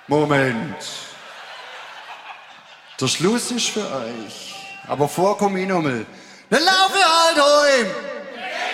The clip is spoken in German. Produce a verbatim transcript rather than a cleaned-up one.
Moment. Der Schluss ist für euch. Aber vor komm ich nochmal. Dann laufe halt heim!